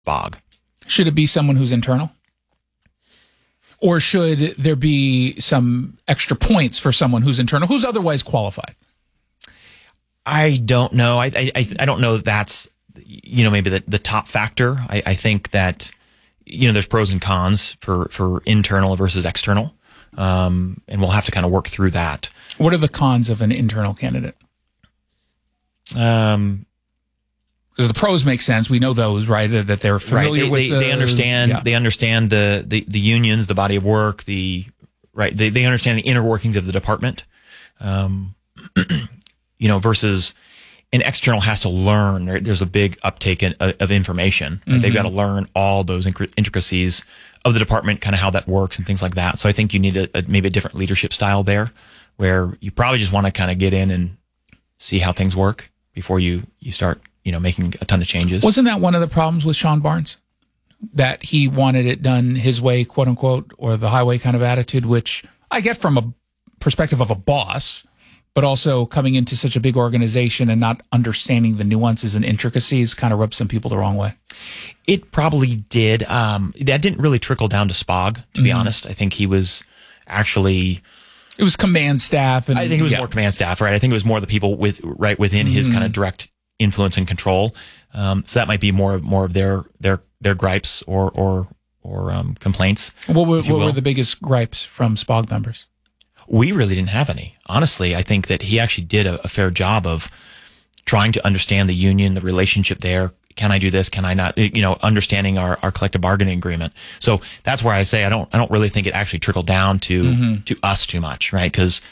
SPOG. Should it be someone who's internal? Or should there be some extra points for someone who's internal, who's otherwise qualified? I don't know. I don't know that that's, maybe the top factor. I think that, there's pros and cons for internal versus external. And we'll have to kind of work through that. What are the cons of an internal candidate? Because the pros make sense. We know those, right? That they're familiar with. They understand. Yeah. They understand the unions, the body of work. They understand the inner workings of the department. Versus an external has to learn. There's a big uptake of information. Mm-hmm. They've got to learn all those intricacies of the department, kind of how that works and things like that. So I think you need maybe a different leadership style there, where you probably just want to kind of get in and see how things work before you start, making a ton of changes. Wasn't that one of the problems with Sean Barnes? That he wanted it done his way, quote unquote, or the highway kind of attitude, which I get from a perspective of a boss, but also coming into such a big organization and not understanding the nuances and intricacies kind of rubs some people the wrong way. It probably did. That didn't really trickle down to SPOG, to be honest. I think he was actually... It was command staff. And, I think it was more command staff, right? I think it was more the people within his kind of direct influence and control. So that might be more of their gripes or complaints. What were the biggest gripes from SPOG members? We really didn't have any. Honestly, I think that he actually did a fair job of trying to understand the union, the relationship there. Can I do this? Can I not? Understanding our collective bargaining agreement. So that's where I say I don't really think it actually trickled down to us too much, right? Because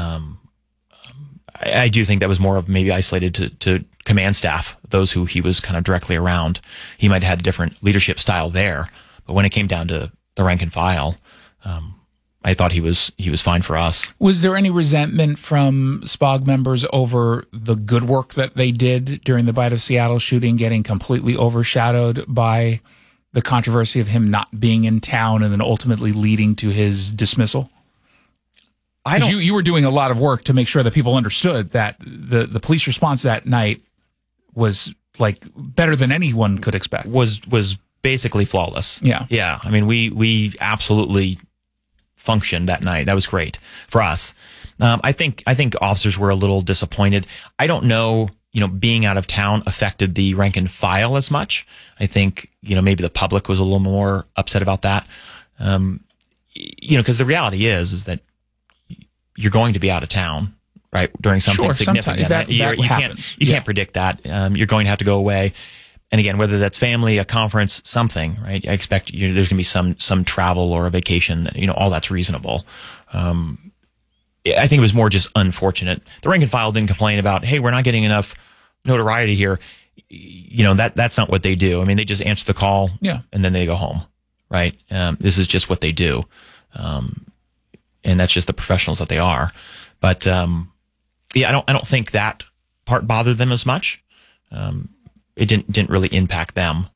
I do think that was more of maybe isolated to command staff, those who he was kind of directly around. He might have had a different leadership style there, but when it came down to the rank and file, I thought he was fine for us. Was there any resentment from SPOG members over the good work that they did during the Bite of Seattle shooting getting completely overshadowed by the controversy of him not being in town and then ultimately leading to his dismissal? You were doing a lot of work to make sure that people understood that the police response that night was like better than anyone could expect. Was basically flawless. Yeah. Yeah. I mean, we absolutely functioned that night. That was great for us. I think officers were a little disappointed. I don't know, being out of town affected the rank and file as much. I think, maybe the public was a little more upset about that. Because the reality is that you're going to be out of town, right? During something significant. You can't predict that. You're going to have to go away. And again, whether that's family, a conference, something, right? I expect there's going to be some travel or a vacation, all that's reasonable. I think it was more just unfortunate. The rank and file didn't complain about, hey, we're not getting enough notoriety here. That's not what they do. I mean, they just answer the call and then they go home, right? This is just what they do. And that's just the professionals that they are. But, I don't think that part bothered them as much. It didn't really impact them.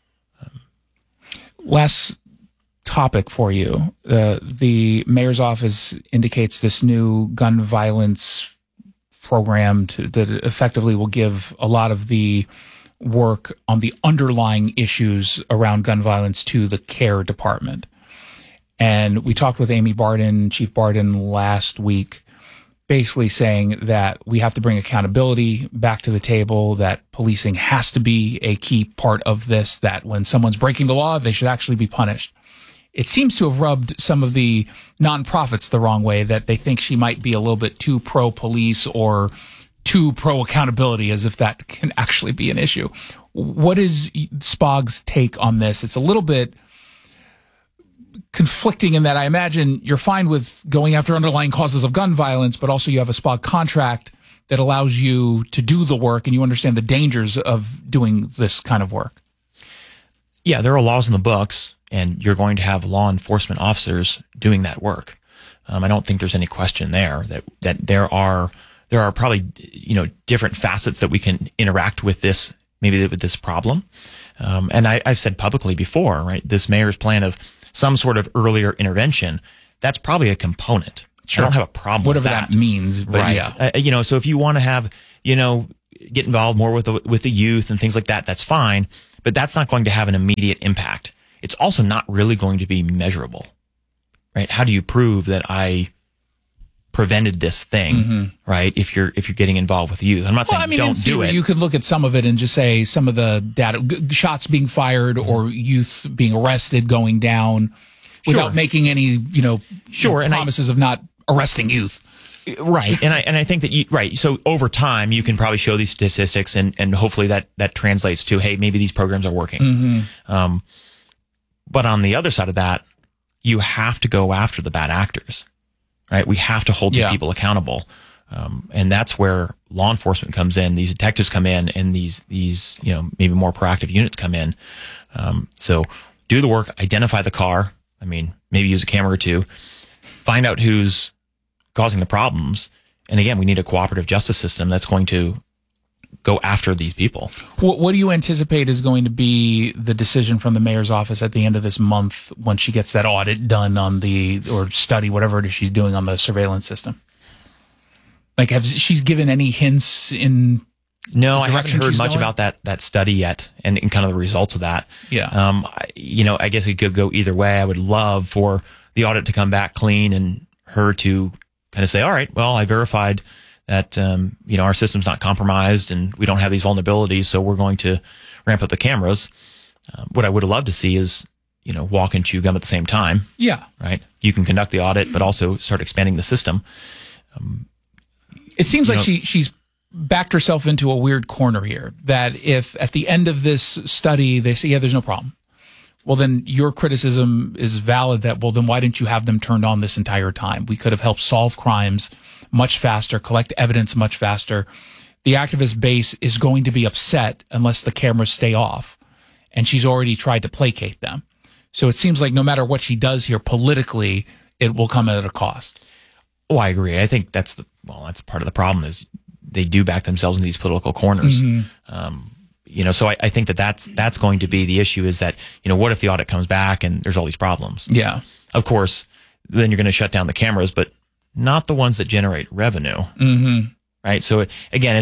Last topic for you. The mayor's office indicates this new gun violence program that effectively will give a lot of the work on the underlying issues around gun violence to the care department. And we talked with Amy Barden, Chief Barden, last week, basically saying that we have to bring accountability back to the table, that policing has to be a key part of this, that when someone's breaking the law, they should actually be punished. It seems to have rubbed some of the nonprofits the wrong way, that they think she might be a little bit too pro-police or too pro-accountability, as if that can actually be an issue. What is SPOG's take on this? It's a little bit conflicting in that I imagine you're fine with going after underlying causes of gun violence, but also you have a SPOG contract that allows you to do the work and you understand the dangers of doing this kind of work. Yeah, there are laws in the books and you're going to have law enforcement officers doing that work. I don't think there's any question there that there are probably, different facets that we can interact with this, maybe with this problem. And I've said publicly before, right, this mayor's plan of some sort of earlier intervention, that's probably a component. Sure. I don't have a problem whatever with that. That means, but right. Yeah. So if you want to have, get involved more with the youth and things like that, that's fine. But that's not going to have an immediate impact. It's also not really going to be measurable, right? How do you prove that I prevented this thing, right? If you're getting involved with youth, I'm not saying don't do it. You could look at some of it and just say some of the data, shots being fired or youth being arrested, going down, without making any promises of not arresting youth. Right. And I think that so over time you can probably show these statistics and hopefully that translates to, hey, maybe these programs are working. But on the other side of that, you have to go after the bad actors, right? We have to hold these people accountable. And that's where law enforcement comes in. These detectives come in, and these maybe more proactive units come in. So do the work, identify the car. I mean, maybe use a camera or two, find out who's causing the problems. And again, we need a cooperative justice system that's going to go after these people. What do you anticipate is going to be the decision from the mayor's office at the end of this month when she gets that audit done on or study, whatever it is she's doing on the surveillance system? Like, she's given any hints in? No, I haven't heard much about that study yet and kind of the results of that. Yeah. I guess it could go either way. I would love for the audit to come back clean and her to kind of say, all right, well, I verified that, our system's not compromised and we don't have these vulnerabilities, so we're going to ramp up the cameras. What I would have loved to see is, walk and chew gum at the same time. Yeah. Right? You can conduct the audit, but also start expanding the system. It seems like she's backed herself into a weird corner here, that if at the end of this study they say, yeah, there's no problem, well, then your criticism is valid that, well, then why didn't you have them turned on this entire time? We could have helped solve crimes much faster, collect evidence much faster. The activist base is going to be upset unless the cameras stay off, and she's already tried to placate them. So it seems like no matter what she does here politically, it will come at a cost. Oh, I agree. I think that's part of the problem is they do back themselves in these political corners. So I think that's going to be the issue is that, what if the audit comes back and there's all these problems? Yeah. Of course, then you're going to shut down the cameras, but not the ones that generate revenue. Right. So again,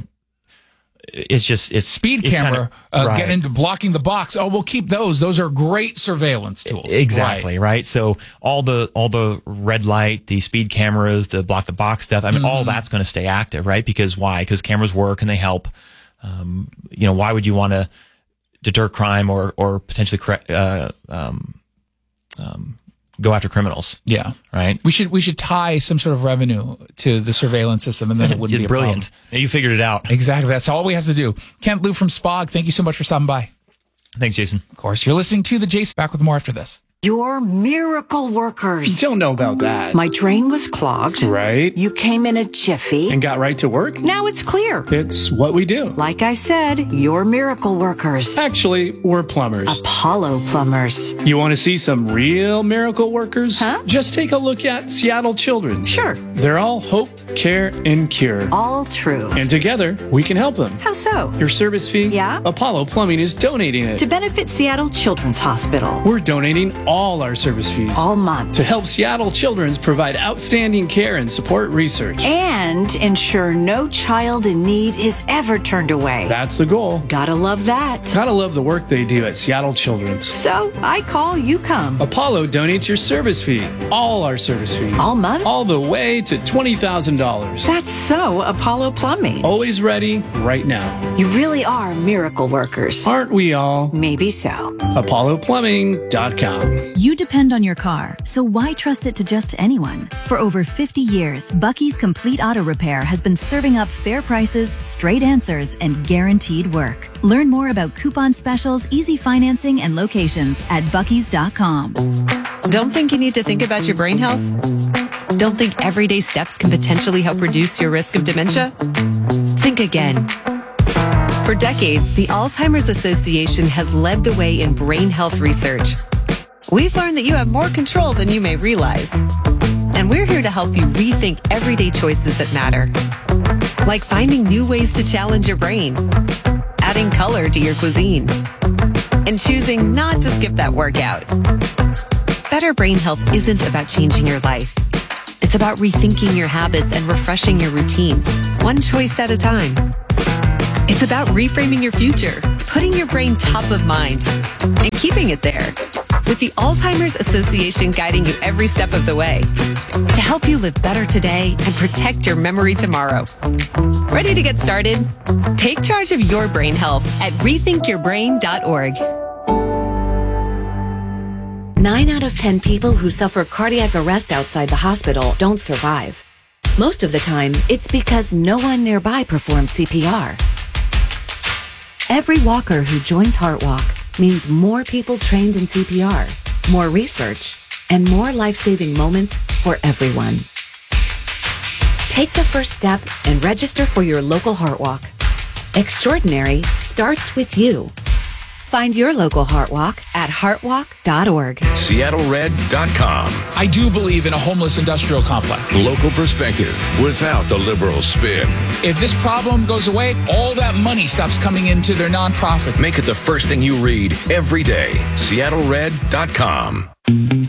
it's speed camera, get into blocking the box. Oh, we'll keep those. Those are great surveillance tools. Exactly. Right. So all the red light, the speed cameras, the block the box stuff. I mean, all that's going to stay active, right? Because why? Because cameras work and they help. Why would you want to deter crime or potentially go after criminals? Yeah. Right. We should tie some sort of revenue to the surveillance system, and then it wouldn't be a brilliant. Problem. You figured it out. Exactly. That's all we have to do. Kent Liu from SPOG, thank you so much for stopping by. Thanks, Jason. Of course. You're listening to The Jason. Back with more after this. You're miracle workers. Don't know about that. My drain was clogged. Right. You came in a jiffy. And got right to work. Now it's clear. It's what we do. Like I said, you're miracle workers. Actually, we're plumbers. Apollo Plumbers. You want to see some real miracle workers? Huh? Just take a look at Seattle Children's. Sure. They're all hope, care, and cure. All true. And together, we can help them. How so? Your service fee? Yeah. Apollo Plumbing is donating it. To benefit Seattle Children's Hospital. We're donating all our service fees. All month. To help Seattle Children's provide outstanding care and support research. And ensure no child in need is ever turned away. That's the goal. Gotta love that. Gotta love the work they do at Seattle Children's. So, I call, you come. Apollo donates your service fee. All our service fees. All month? All the way to $20,000. That's so Apollo Plumbing. Always ready, right now. You really are miracle workers. Aren't we all? Maybe so. ApolloPlumbing.com. You depend on your car, so why trust it to just anyone? For over 50 years, Bucky's Complete Auto Repair has been serving up fair prices, straight answers, and guaranteed work. Learn more about coupon specials, easy financing, and locations at Buckys.com. Don't think you need to think about your brain health? Don't think everyday steps can potentially help reduce your risk of dementia? Think again. For decades, the Alzheimer's Association has led the way in brain health research. We've learned that you have more control than you may realize. And we're here to help you rethink everyday choices that matter. Like finding new ways to challenge your brain, adding color to your cuisine, and choosing not to skip that workout. Better brain health isn't about changing your life. It's about rethinking your habits and refreshing your routine, one choice at a time. It's about reframing your future, putting your brain top of mind, and keeping it there. With the Alzheimer's Association guiding you every step of the way to help you live better today and protect your memory tomorrow. Ready to get started? Take charge of your brain health at rethinkyourbrain.org. 9 out of 10 people who suffer cardiac arrest outside the hospital don't survive. Most of the time, it's because no one nearby performs CPR. Every walker who joins HeartWalk means more people trained in CPR, more research, and more life-saving moments for everyone. Take the first step and register for your local HeartWalk. Extraordinary starts with you. Find your local HeartWalk at heartwalk.org. SeattleRed.com. I do believe in a homeless industrial complex. Local perspective without the liberal spin. If this problem goes away, all that money stops coming into their nonprofits. Make it the first thing you read every day. SeattleRed.com.